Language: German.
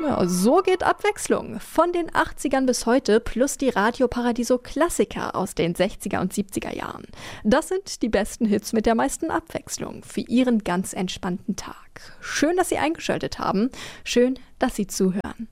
Ja, so geht Abwechslung. Von den 80ern bis heute plus die Radio Paradiso Klassiker aus den 60er und 70er Jahren. Das sind die besten Hits mit der meisten Abwechslung für Ihren ganz entspannten Tag. Schön, dass Sie eingeschaltet haben. Schön, dass Sie zuhören.